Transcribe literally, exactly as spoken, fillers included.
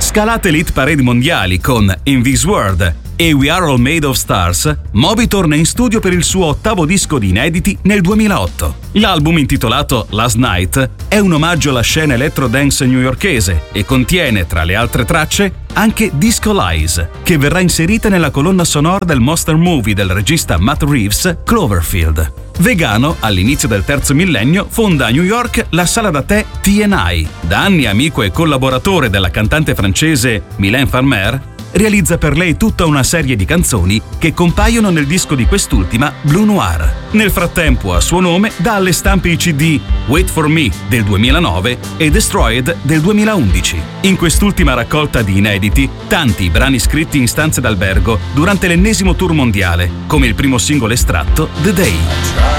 Scalate l'hit parade mondiali con In This World e We Are All Made of Stars, Moby torna in studio per il suo ottavo disco di inediti nel duemilaotto. L'album, intitolato Last Night, è un omaggio alla scena electro-dance newyorkese e contiene, tra le altre tracce, anche Disco Lies, che verrà inserita nella colonna sonora del monster movie del regista Matt Reeves, Cloverfield. Vegano, all'inizio del terzo millennio fonda a New York la sala da tè T and I. Da anni amico e collaboratore della cantante francese Mylène Farmer, realizza per lei tutta una serie di canzoni che compaiono nel disco di quest'ultima, Blue Noir. Nel frattempo, a suo nome, dà alle stampe i C D Wait for Me del duemilanove e Destroyed del duemilaundici. In quest'ultima raccolta di inediti, tanti i brani scritti in stanze d'albergo durante l'ennesimo tour mondiale, come il primo singolo estratto, The Day.